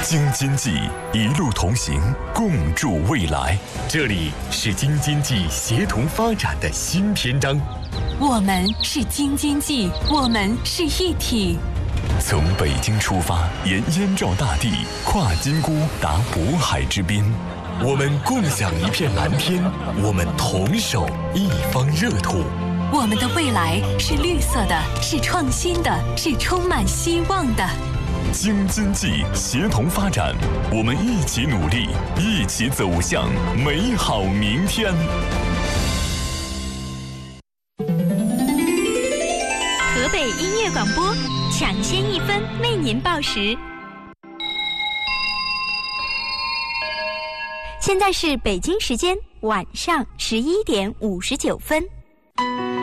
京津冀一路同行，共筑未来。这里是京津冀协同发展的新篇章。 我们是京津冀，我们是一体。 从北京出发，沿燕赵大地，跨金沽达渤海之滨。我们共享一片蓝天，我们同守一方热土。 我们的未来是绿色的，是创新的，是充满希望的。 京津冀协同发展，我们一起努力，一起走向美好明天。 河北音乐广播，抢先一分为您报时。现在是北京时间晚上11点59分。